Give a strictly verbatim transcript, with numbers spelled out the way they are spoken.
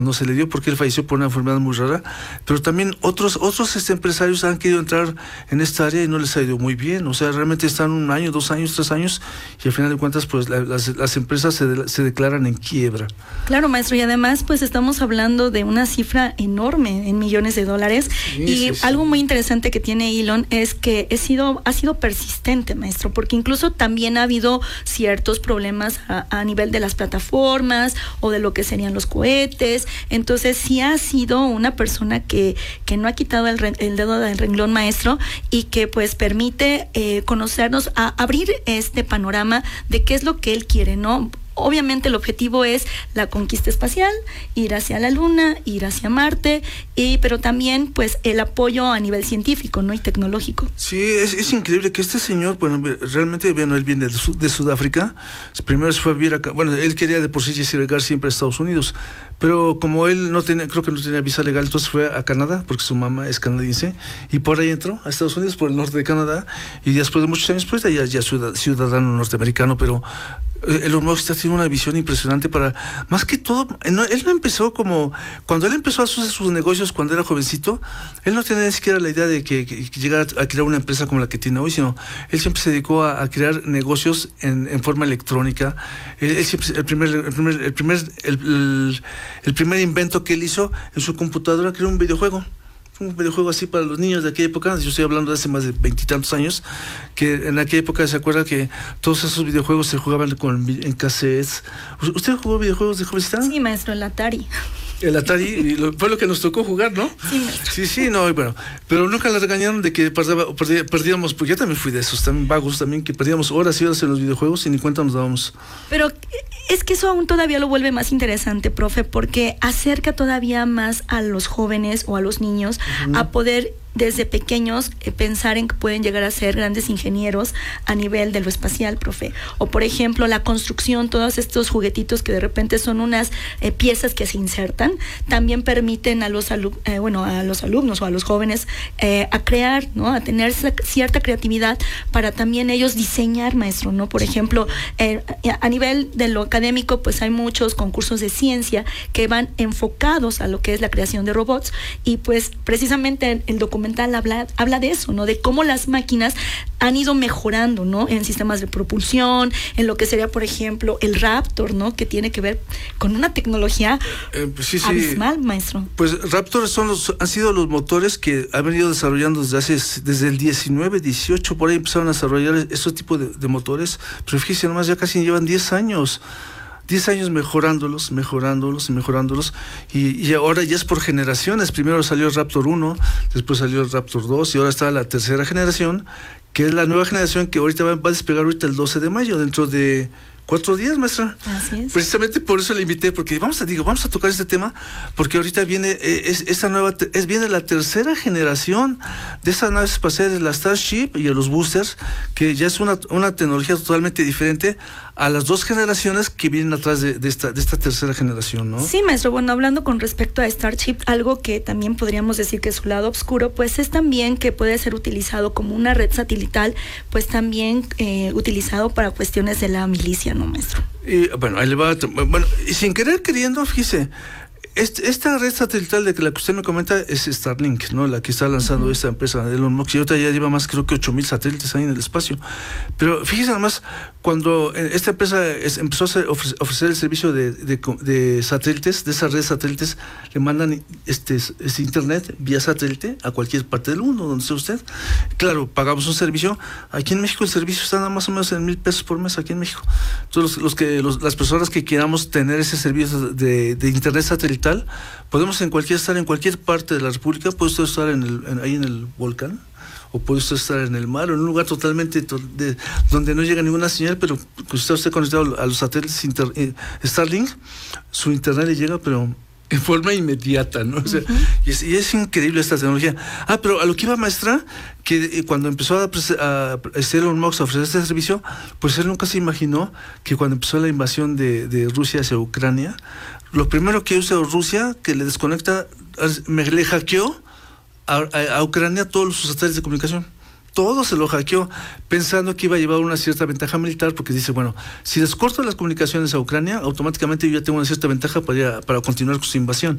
no se le dio porque él falleció por una enfermedad muy rara, pero también otros otros este, empresarios han querido entrar en esta área y no les ha ido muy bien, o sea, realmente están un año, dos años, tres años y al final de cuentas pues la, las, las empresas se, de, se declaran en quiebra. Claro, maestro, y además pues estamos hablando de una cifra enorme en millones de dólares. Sí, y sí, sí. Algo muy interesante que tiene Elon es que he sido, ha sido persistente, maestro, porque incluso también ha habido ciertos problemas a, a nivel de las plataformas o de lo que serían los cohetes. Entonces sí ha sido una persona que, que no ha quitado el, re, el dedo del renglón, maestro, y que pues permite eh, conocernos, a abrir este panorama de qué es lo que él quiere, ¿no? Obviamente el objetivo es la conquista espacial, ir hacia la Luna, ir hacia Marte, y pero también pues el apoyo a nivel científico, ¿no? Y tecnológico. Sí, es, es increíble que este señor, bueno, realmente, bueno, él viene de, de Sudáfrica, primero se fue a vivir acá, bueno, él quería de por sí llegar siempre a Estados Unidos, pero como él no tenía, creo que no tenía visa legal, entonces fue a Canadá, porque su mamá es canadiense, y por ahí entró a Estados Unidos, por el norte de Canadá, y después de muchos años, pues ya, ya ciudadano norteamericano, pero Elon Musk tiene una visión impresionante para, más que todo, no, él no empezó como, cuando él empezó a hacer sus negocios cuando era jovencito, él no tenía ni siquiera la idea de que, que, que llegara a crear una empresa como la que tiene hoy, sino él siempre se dedicó a, a crear negocios en, en forma electrónica. Él, él siempre, el primer, el primer, el primer, el, el, el primer invento que él hizo en su computadora creó un videojuego. Un videojuego así para los niños de aquella época. Yo estoy hablando de hace más de veintitantos años, que en aquella época se acuerda que todos esos videojuegos se jugaban con, en cassettes. ¿Usted jugó videojuegos de jovencita? Sí, maestro, el Atari. El Atari, y lo, fue lo que nos tocó jugar, ¿no? Sí, maestro. Sí, sí, no, bueno, pero nunca la regañaron de que perdaba, perdí, perdíamos, porque yo también fui de esos, también vagos, también, que perdíamos horas y horas en los videojuegos y ni cuenta nos dábamos. Pero es que eso aún todavía lo vuelve más interesante, profe, porque acerca todavía más a los jóvenes o a los niños uh-huh. a poder desde pequeños eh, pensar en que pueden llegar a ser grandes ingenieros a nivel de lo espacial, profe. O por ejemplo, la construcción, todos estos juguetitos que de repente son unas eh, piezas que se insertan, también permiten a los alu- eh, bueno, a los alumnos o a los jóvenes eh, a crear, ¿no? A tener esa cierta creatividad para también ellos diseñar, maestro, ¿no? Por ejemplo, eh, a nivel de lo académico, pues hay muchos concursos de ciencia que van enfocados a lo que es la creación de robots, y pues precisamente el documento Habla, habla de eso, ¿no? De cómo las máquinas han ido mejorando, ¿no? En sistemas de propulsión, en lo que sería, por ejemplo, el Raptor, ¿no? Que tiene que ver con una tecnología eh, pues sí, sí. abismal, maestro. Pues Raptor son los, han sido los motores que han venido desarrollando desde hace, desde el diecinueve, dieciocho, por ahí empezaron a desarrollar esos tipos de, de motores, pero fíjense nomás, ya casi llevan diez años. diez años mejorándolos, mejorándolos y mejorándolos, y, y ahora ya es por generaciones. Primero salió el Raptor uno, después salió el Raptor dos, y ahora está la tercera generación, que es la nueva generación que ahorita va, va a despegar ahorita el doce de mayo, dentro de cuatro días, maestra. Así es. Precisamente por eso le invité, porque vamos a digo, vamos a tocar este tema, porque ahorita viene eh, es, esta nueva, es viene la tercera generación de esas naves espaciales, la Starship y los boosters, que ya es una, una tecnología totalmente diferente a las dos generaciones que vienen atrás de, de esta de esta tercera generación, ¿no? Sí, maestro. Bueno, hablando con respecto a Starship, algo que también podríamos decir que es su lado oscuro, pues es también que puede ser utilizado como una red satelital, pues también eh, utilizado para cuestiones de la milicia, ¿no, maestro? Y, bueno, ahí le va, bueno, y sin querer queriendo, fíjese, Este, esta red satelital de que la que usted me comenta es Starlink, ¿no? La que está lanzando uh-huh. esta empresa de Elon Musk, y ahorita ya lleva más, creo que ocho mil satélites ahí en el espacio. Pero fíjese nada más, cuando esta empresa es, empezó a hacer, ofrecer, ofrecer el servicio de, de, de satélites, de esas redes satélites, le mandan este, este internet vía satélite a cualquier parte del mundo, donde esté usted. Claro, pagamos un servicio. Aquí en México el servicio está más o menos en mil pesos por mes, aquí en México. Entonces, los, los que, los, las personas que queramos tener ese servicio de, de internet satelital, podemos en cualquier estar en cualquier parte de la República. Puede usted estar en el, en, ahí en el volcán, o puede usted estar en el mar, o en un lugar totalmente to, de, donde no llega ninguna señal, pero que usted esté conectado a los satélites inter, eh, Starlink, su internet le llega, pero en forma inmediata, ¿no? O sea, uh-huh. y, es, y es increíble esta tecnología. Ah, pero a lo que iba, maestra, que eh, cuando empezó a, a, a Elon Musk a ofrecer este servicio, pues él nunca se imaginó que cuando empezó la invasión de, de Rusia hacia Ucrania, lo primero que hizo Rusia, que le desconecta, me le hackeó a, a, a Ucrania todos sus satélites de comunicación. Todo se lo hackeó, pensando que iba a llevar una cierta ventaja militar, porque dice, bueno, si les corto las comunicaciones a Ucrania, automáticamente yo ya tengo una cierta ventaja para, para continuar con su invasión.